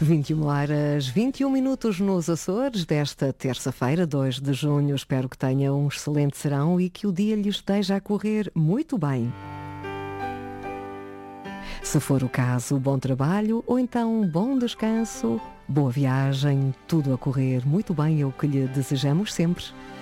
21h21 nos Açores desta terça-feira, 2 de junho. Espero que tenha um excelente serão e que o dia lhe esteja a correr muito bem. Se for o caso, bom trabalho ou então bom descanso, boa viagem, tudo a correr muito bem, é o que lhe desejamos sempre.